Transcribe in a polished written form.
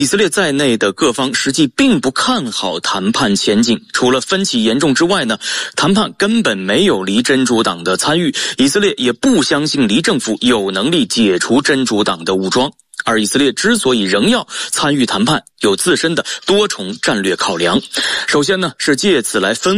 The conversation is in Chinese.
以色列在内的各方实际并不看好谈判前景，除了分歧严重之外呢，谈判根本没有离真主党的参与，以色列也不相信离政府有能力解除真主党的武装。而以色列之所以仍要参与谈判，有自身的多重战略考量。首先呢，是借此来分